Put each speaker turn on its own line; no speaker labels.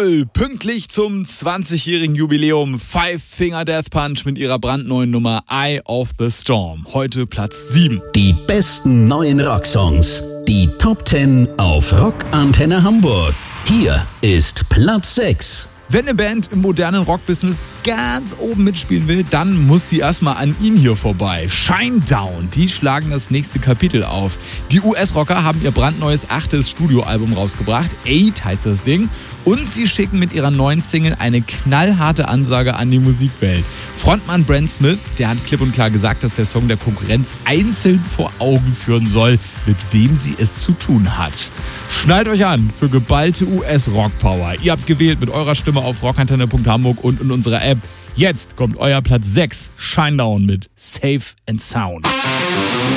Jawohl, pünktlich zum 20-jährigen Jubiläum Five Finger Death Punch mit ihrer brandneuen Nummer Eye of the Storm. Heute Platz 7.
Die besten neuen Rocksongs. Die Top 10 auf Rockantenne Hamburg. Hier ist Platz 6.
Wenn eine Band im modernen Rockbusiness ganz oben mitspielen will, dann muss sie erstmal an ihn hier vorbei. Shinedown, die schlagen das nächste Kapitel auf. Die US-Rocker haben ihr brandneues 8. Studioalbum rausgebracht. 8 heißt das Ding. Und sie schicken mit ihrer neuen Single eine knallharte Ansage an die Musikwelt. Frontmann Brent Smith, der hat klipp und klar gesagt, dass der Song der Konkurrenz einzeln vor Augen führen soll, mit wem sie es zu tun hat. Schnallt euch an für geballte US-Rock-Power. Ihr habt gewählt mit eurer Stimme auf rockantenne.hamburg und in unserer App. Jetzt kommt euer Platz 6, Shinedown mit Safe and Sound.